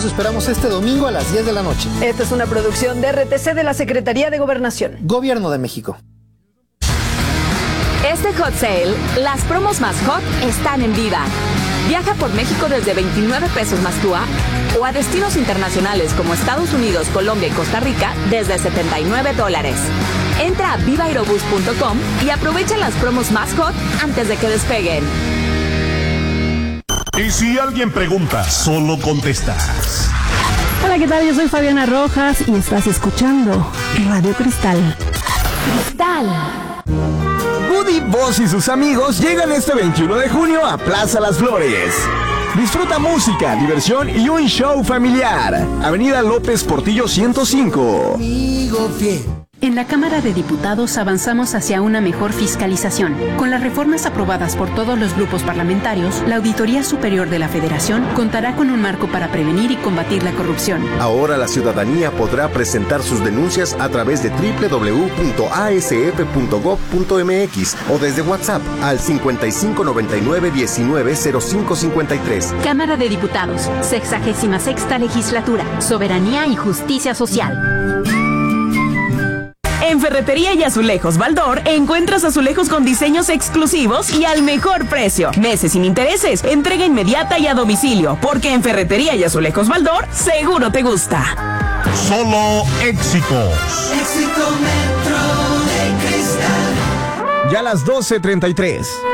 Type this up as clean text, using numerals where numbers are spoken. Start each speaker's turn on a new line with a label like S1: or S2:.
S1: Los esperamos este domingo a las 10 de la noche.
S2: Esta es una producción de RTC de la Secretaría de Gobernación.
S1: Gobierno de México.
S3: Este Hot Sale, las promos más hot están en Viva. Viaja por México desde 29 pesos más TUA o a destinos internacionales como Estados Unidos, Colombia y Costa Rica desde $79. Entra a vivaerobus.com y aprovecha las promos más hot antes de que despeguen.
S4: Y si alguien pregunta, solo contestas.
S5: Hola, ¿qué tal? Yo soy Fabiana Rojas y estás escuchando Radio Cristal.
S3: Cristal.
S6: Woody Boss y sus amigos llegan este 21 de junio a Plaza Las Flores. Disfruta música, diversión y un show familiar. Avenida López Portillo 105.
S1: Amigo fiel.
S5: En la Cámara de Diputados avanzamos hacia una mejor fiscalización. Con las reformas aprobadas por todos los grupos parlamentarios, la Auditoría Superior de la Federación contará con un marco para prevenir y combatir la corrupción.
S7: Ahora la ciudadanía podrá presentar sus denuncias a través de www.asf.gov.mx o desde WhatsApp al 5599-190553.
S5: Cámara de Diputados, 66ª Legislatura, Soberanía y Justicia Social.
S8: En Ferretería y Azulejos Baldor encuentras azulejos con diseños exclusivos y al mejor precio. Meses sin intereses, entrega inmediata y a domicilio, porque en Ferretería y Azulejos Baldor seguro te gusta.
S4: Solo éxitos.
S6: Ya a las 12:33.